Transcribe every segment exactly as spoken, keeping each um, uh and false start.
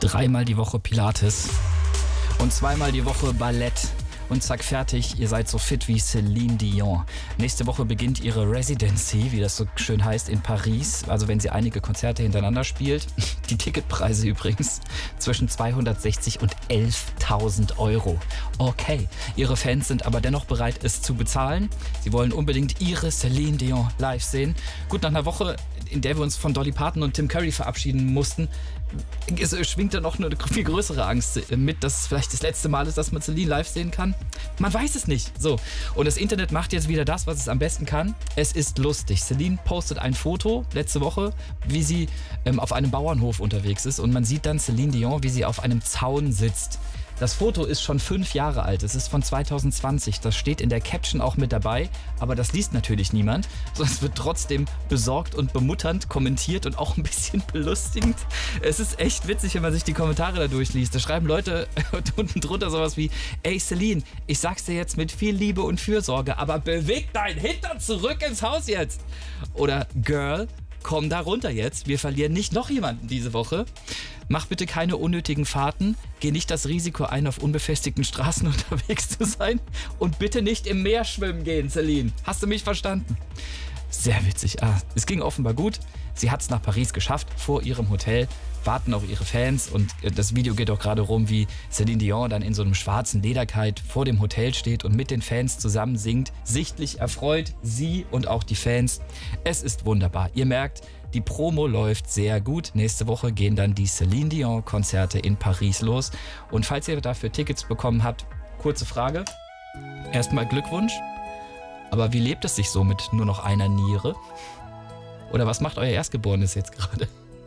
Dreimal die Woche Pilates und zweimal die Woche Ballett. Und zack, fertig, ihr seid so fit wie Celine Dion. Nächste Woche beginnt ihre Residency, wie das so schön heißt, in Paris. Also wenn sie einige Konzerte hintereinander spielt. Die Ticketpreise übrigens zwischen zweihundertsechzig und elftausend Euro. Okay, ihre Fans sind aber dennoch bereit, es zu bezahlen. Sie wollen unbedingt ihre Celine Dion live sehen. Gut, nach einer Woche, in der wir uns von Dolly Parton und Tim Curry verabschieden mussten, es schwingt da noch eine viel größere Angst mit, dass es vielleicht das letzte Mal ist, dass man Celine live sehen kann. Man weiß es nicht. So. Und das Internet macht jetzt wieder das, was es am besten kann. Es ist lustig. Celine postet ein Foto letzte Woche, wie sie ähm, auf einem Bauernhof unterwegs ist. Und man sieht dann Celine Dion, wie sie auf einem Zaun sitzt. Das Foto ist schon fünf Jahre alt. Es ist von zwanzig zwanzig. Das steht in der Caption auch mit dabei. Aber das liest natürlich niemand. Sondern es wird trotzdem besorgt und bemutternd kommentiert und auch ein bisschen belustigend. Es ist echt witzig, wenn man sich die Kommentare da durchliest. Da schreiben Leute unten drunter sowas wie: Ey Celine, ich sag's dir jetzt mit viel Liebe und Fürsorge, aber beweg dein Hintern zurück ins Haus jetzt. Oder Girl, komm da runter jetzt. Wir verlieren nicht noch jemanden diese Woche. Mach bitte keine unnötigen Fahrten. Geh nicht das Risiko ein, auf unbefestigten Straßen unterwegs zu sein. Und bitte nicht im Meer schwimmen gehen, Celine. Hast du mich verstanden? Sehr witzig. Ah, es ging offenbar gut. Sie hat es nach Paris geschafft. Vor ihrem Hotel warten auch ihre Fans. Und das Video geht auch gerade rum, wie Celine Dion dann in so einem schwarzen Lederkleid vor dem Hotel steht und mit den Fans zusammen singt. Sichtlich erfreut sie und auch die Fans. Es ist wunderbar. Ihr merkt, die Promo läuft sehr gut. Nächste Woche gehen dann die Celine Dion Konzerte in Paris los. Und falls ihr dafür Tickets bekommen habt, kurze Frage. Erstmal Glückwunsch. Aber wie lebt es sich so mit nur noch einer Niere? Oder was macht euer Erstgeborenes jetzt gerade?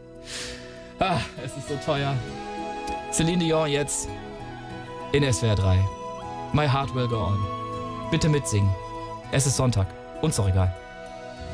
Ah, es ist so teuer. Celine Dion jetzt in S W R drei. My Heart Will Go On. Bitte mitsingen. Es ist Sonntag. Uns doch egal.